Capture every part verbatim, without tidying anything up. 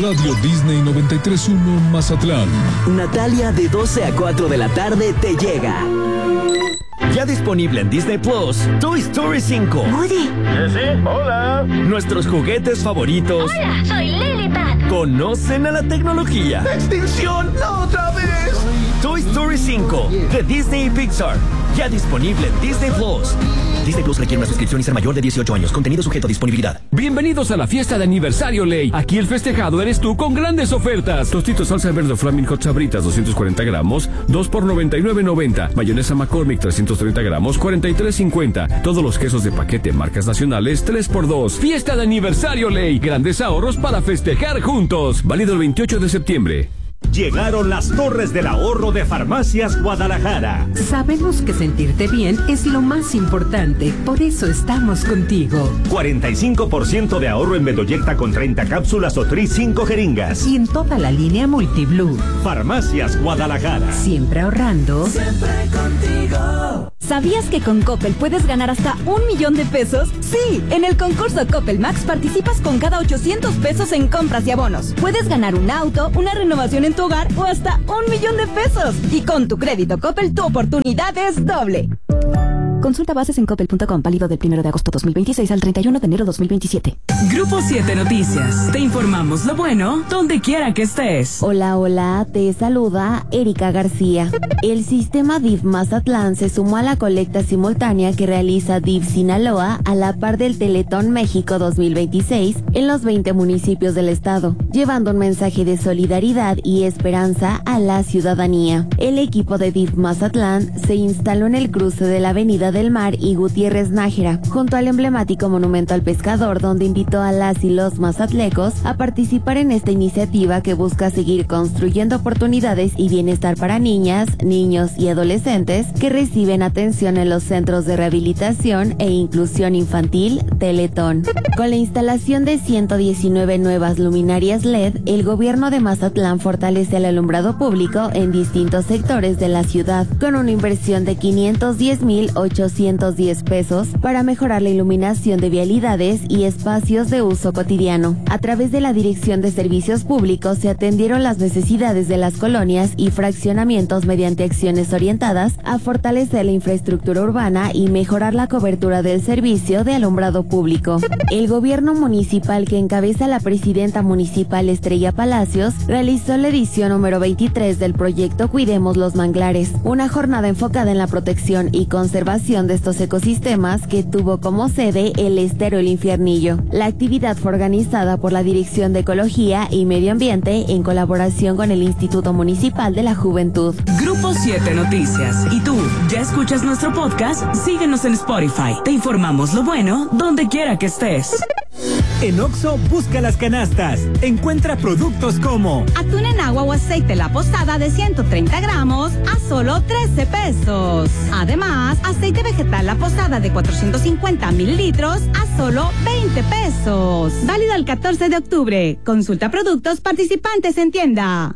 Radio Disney noventa y tres punto uno Mazatlán. Natalia, de doce a cuatro de la tarde te llega. Ya disponible en Disney Plus, Toy Story cinco. Woody. ¿Sí, sí? Hola. Nuestros juguetes favoritos. Hola, soy Lilipad. Conocen a la tecnología. ¡Extinción! ¡No, otra vez! Toy Story cinco, de Disney y Pixar. Ya disponible en Disney Plus. Disney Plus requiere una suscripción y ser mayor de dieciocho años. Contenido sujeto a disponibilidad. Bienvenidos a la fiesta de aniversario Ley. Aquí el festejado eres tú con grandes ofertas. Tostitos salsa verde Flaming Hot Sabritas doscientos cuarenta gramos, dos por noventa y nueve noventa. Mayonesa McCormick trescientos treinta gramos, cuarenta y tres cincuenta. Todos los quesos de paquete marcas nacionales tres por dos. Fiesta de aniversario Ley. Grandes ahorros para festejar juntos. Válido el veintiocho de septiembre. Llegaron las Torres del Ahorro de Farmacias Guadalajara. Sabemos que sentirte bien es lo más importante, por eso estamos contigo. cuarenta y cinco por ciento de ahorro en Medoyecta con treinta cápsulas o Tris cinco jeringas. Y en toda la línea Multiblue. Farmacias Guadalajara. Siempre ahorrando. Siempre contigo. ¿Sabías que con Coppel puedes ganar hasta un millón de pesos? Sí, en el concurso Coppel Max participas con cada ochocientos pesos en compras y abonos. Puedes ganar un auto, una renovación en tu hogar o hasta un millón de pesos. Y con tu crédito Coppel tu oportunidad es doble. Consulta bases en coppel punto com, válido del primero de agosto dos mil veintiséis al treinta y uno de enero dos mil veintisiete. Grupo siete Noticias. Te informamos lo bueno donde quiera que estés. Hola, hola, te saluda Erika García. El sistema D I F Mazatlán se sumó a la colecta simultánea que realiza D I F Sinaloa a la par del Teletón México dos mil veintiséis en los veinte municipios del estado, llevando un mensaje de solidaridad y esperanza a la ciudadanía. El equipo de D I F Mazatlán se instaló en el cruce de la avenida del Mar y Gutiérrez Nájera, junto al emblemático monumento al pescador, donde invitó a las y los mazatlecos a participar en esta iniciativa que busca seguir construyendo oportunidades y bienestar para niñas, niños y adolescentes que reciben atención en los centros de rehabilitación e inclusión infantil Teletón. Con la instalación de ciento diecinueve nuevas luminarias L E D, el gobierno de Mazatlán fortalece el alumbrado público en distintos sectores de la ciudad, con una inversión de quinientos diez mil ochocientos diez pesos para mejorar la iluminación de vialidades y espacios de uso cotidiano. A través de la Dirección de Servicios Públicos se atendieron las necesidades de las colonias y fraccionamientos mediante acciones orientadas a fortalecer la infraestructura urbana y mejorar la cobertura del servicio de alumbrado público. El gobierno municipal, que encabeza la presidenta municipal Estrella Palacios, realizó la edición número veintitrés del proyecto Cuidemos los Manglares, una jornada enfocada en la protección y conservación de estos ecosistemas que tuvo como sede el estero El Infiernillo. La actividad fue organizada por la Dirección de Ecología y Medio Ambiente en colaboración con el Instituto Municipal de la Juventud. Grupo siete Noticias. ¿Y tú, ya escuchas nuestro podcast? Síguenos en Spotify. Te informamos lo bueno donde quiera que estés. En Oxxo, busca las canastas. Encuentra productos como atún en agua o aceite La Posada de ciento treinta gramos a solo trece pesos. Además, aceite vegetal La Posada de cuatrocientos cincuenta mililitros a solo veinte pesos. Válido el catorce de octubre. Consulta productos participantes en tienda.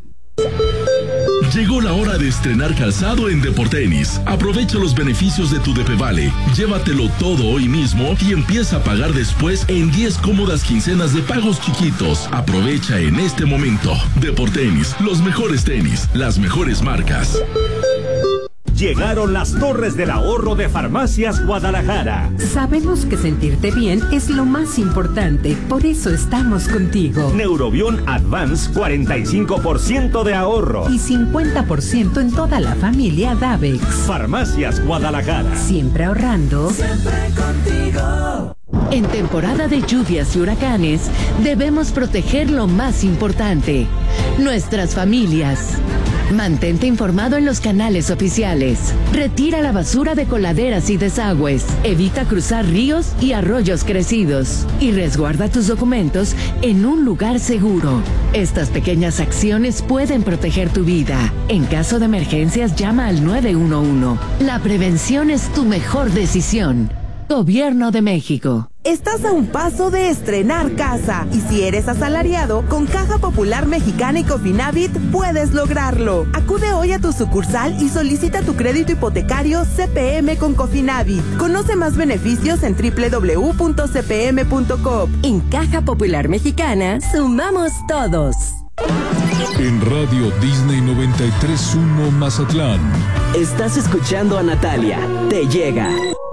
Llegó la hora de estrenar calzado en Deportenis. Aprovecha los beneficios de tu Depevale. Llévatelo todo hoy mismo y empieza a pagar después en diez cómodas quincenas de pagos chiquitos. Aprovecha en este momento. Deportenis, los mejores tenis, las mejores marcas. Llegaron las Torres del Ahorro de Farmacias Guadalajara. Sabemos que sentirte bien es lo más importante, por eso estamos contigo. Neurobión Advance, cuarenta y cinco por ciento de ahorro. Y cincuenta por ciento en toda la familia Davex. Farmacias Guadalajara. Siempre ahorrando. Siempre contigo. En temporada de lluvias y huracanes, debemos proteger lo más importante, nuestras familias. Mantente informado en los canales oficiales. Retira la basura de coladeras y desagües. Evita cruzar ríos y arroyos crecidos. Y resguarda tus documentos en un lugar seguro. Estas pequeñas acciones pueden proteger tu vida. En caso de emergencias, llama al nueve uno uno. La prevención es tu mejor decisión. Gobierno de México. estás a un paso de estrenar casa. Y si eres asalariado, con Caja Popular Mexicana y Cofinavit puedes lograrlo. Acude hoy a tu sucursal y solicita tu crédito hipotecario C P M con Cofinavit. Conoce más beneficios en doble u doble u doble u punto c p m punto com. En Caja Popular Mexicana, sumamos todos. En Radio Disney noventa y tres punto uno Mazatlán. Estás escuchando a Natalia. Te llega.